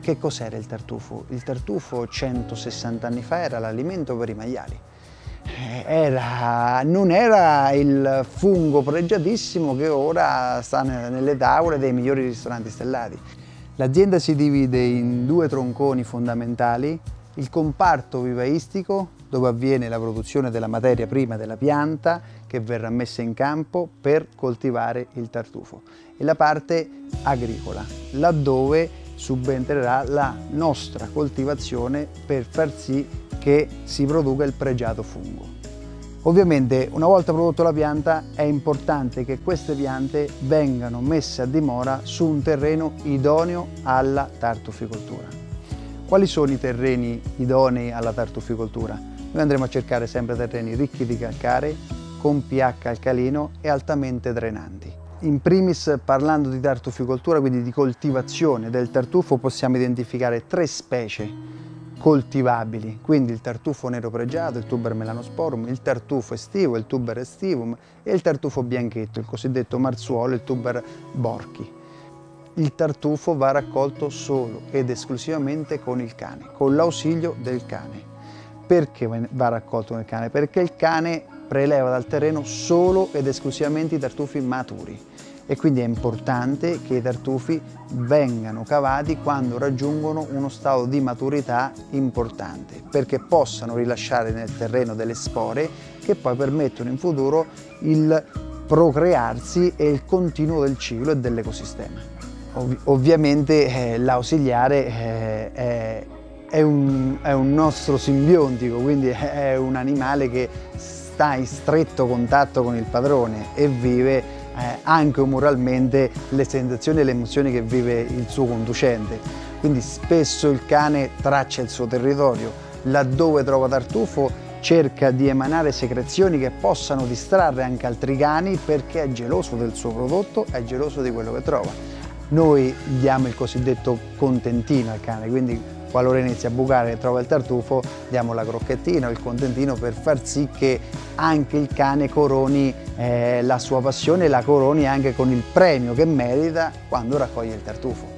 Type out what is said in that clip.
Che cos'era il tartufo? Il tartufo 160 anni fa era l'alimento per i maiali. Non era il fungo pregiatissimo che ora sta nelle tavole dei migliori ristoranti stellati. L'azienda si divide in due tronconi fondamentali: il comparto vivaistico, dove avviene la produzione della materia prima della pianta che verrà messa in campo per coltivare il tartufo, e la parte agricola, laddove subentrerà la nostra coltivazione per far sì che si produca il pregiato fungo. Ovviamente, una volta prodotto la pianta, è importante che queste piante vengano messe a dimora su un terreno idoneo alla tartuficoltura. Quali sono i terreni idonei alla tartuficoltura? Noi andremo a cercare sempre terreni ricchi di calcare, con pH alcalino e altamente drenanti. In primis, parlando di tartuficoltura, quindi di coltivazione del tartufo, possiamo identificare tre specie coltivabili, quindi il tartufo nero pregiato, il tuber melanosporum, il tartufo estivo, il tuber estivum, e il tartufo bianchetto, il cosiddetto marzuolo, il tuber borchi. Il tartufo va raccolto solo ed esclusivamente con il cane, con l'ausilio del cane. Perché va raccolto con il cane? Perché il cane preleva dal terreno solo ed esclusivamente i tartufi maturi, e quindi è importante che i tartufi vengano cavati quando raggiungono uno stato di maturità importante, perché possano rilasciare nel terreno delle spore che poi permettono in futuro il procrearsi e il continuo del ciclo e dell'ecosistema. Ovviamente l'ausiliare è un nostro simbiontico, quindi è un animale che sta in stretto contatto con il padrone e vive anche umoralmente le sensazioni e le emozioni che vive il suo conducente. Quindi spesso il cane traccia il suo territorio, laddove trova tartufo cerca di emanare secrezioni che possano distrarre anche altri cani, perché è geloso del suo prodotto, è geloso di quello che trova. Noi diamo il cosiddetto contentino al cane, quindi qualora inizia a bucare e trova il tartufo, diamo la crocchettina o il contentino per far sì che anche il cane coroni la sua passione, e la coroni anche con il premio che merita quando raccoglie il tartufo.